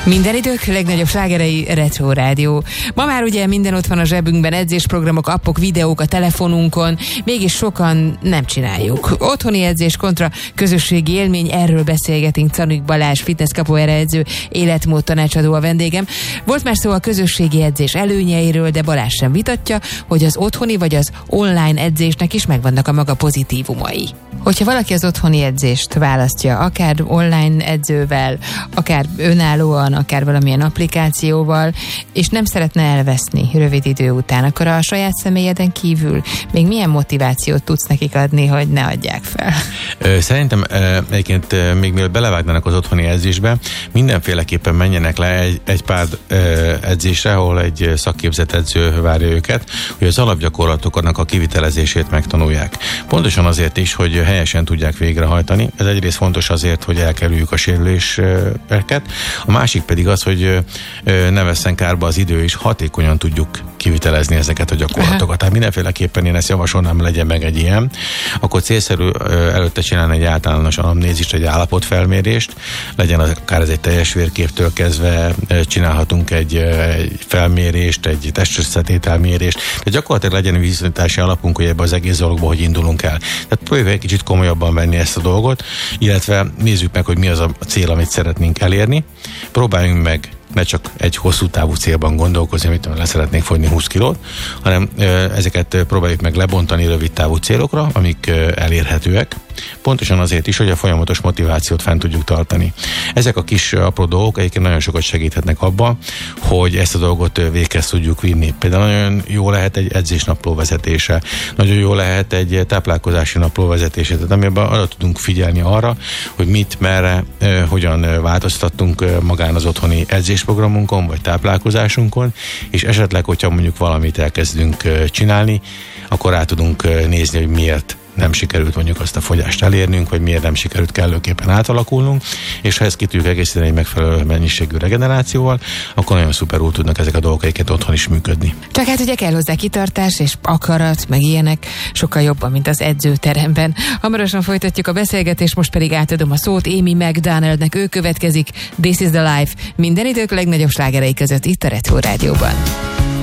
Minden idők legnagyobb slágerei, Retro Rádió. Ma már ugye minden ott van a zsebünkben, edzésprogramok, appok, videók a telefonunkon, mégis sokan nem csináljuk. Otthoni edzés kontra közösségi élmény, erről beszélgetünk. Czanik Balázs, fitness capoeira edző, életmód tanácsadó a vendégem. Volt már szó a közösségi edzés előnyeiről, de Balázs sem vitatja, hogy az otthoni vagy az online edzésnek is megvannak a maga pozitívumai. Hogyha valaki az otthoni edzést választja, akár online edzővel, akár önállóan, akár valamilyen applikációval, és nem szeretne elveszni rövid idő után, akkor a saját személyeden kívül még milyen motivációt tudsz nekik adni, hogy ne adják fel? Szerintem egyébként még mielőtt belevágnának az otthoni edzésbe, mindenféleképpen menjenek le egy pár edzésre, ahol egy szakképzett edző várja őket, hogy az alapgyakorlatoknak a kivitelezését megtanulják. Pontosan azért is, hogy helyesen tudják végrehajtani. Ez egyrészt fontos azért, hogy elkerüljük a sérüléseket, a másik pedig az, hogy ne vesszen kárba az idő, és hatékonyan tudjuk kivitelezni ezeket a gyakorlatokat. Tehát mindenféleképpen én ezt javasolnám, legyen meg egy ilyen. Akkor célszerű előtte csinálni egy általános anamnézist, egy állapotfelmérést, legyen akár ez egy teljes vérképtől kezdve, csinálhatunk egy felmérést, egy testösszetételmérést, de gyakorlatilag legyen viszonyítási alapunk, hogy ebbe az egész dologba hogy indulunk el. Tehát próbáljuk egy kicsit komolyabban venni ezt a dolgot, illetve nézzük meg, hogy mi az a cél, amit szeretnénk elérni. Próbáljunk meg ne csak egy hosszú távú célban gondolkozni, amit le szeretnénk fogyni 20 kilót, hanem ezeket próbáljuk meg lebontani rövid távú célokra, amik elérhetőek. Pontosan azért is, hogy a folyamatos motivációt fent tudjuk tartani. Ezek a kis apró dolgok egyébként nagyon sokat segíthetnek abban, hogy ezt a dolgot véghez tudjuk vinni. Például nagyon jó lehet egy edzésnapló vezetése, nagyon jó lehet egy táplálkozási napló vezetése, tehát amiben arra tudunk figyelni arra, hogy mit, merre, hogyan változtattunk magán az otthoni edzésprogramunkon, vagy táplálkozásunkon, és esetleg, hogyha mondjuk valamit elkezdünk csinálni, akkor rá tudunk nézni, hogy miért nem sikerült mondjuk azt a fogyást elérnünk, vagy miért nem sikerült kellőképpen átalakulnunk, és ha ezt ki tudjuk egészíteni egy megfelelő mennyiségű regenerációval, akkor nagyon szuperul tudnak ezek a dolgok egyébként otthon is működni. Csak hát ugye kell hozzá kitartás és akarat, meg ilyenek sokkal jobban, mint az edzőteremben. Hamarosan folytatjuk a beszélgetést, most pedig átadom a szót Amy McDonaldnek, ő következik. This is the life. Minden idők legnagyobb slágerei között itt a Retro Rádióban.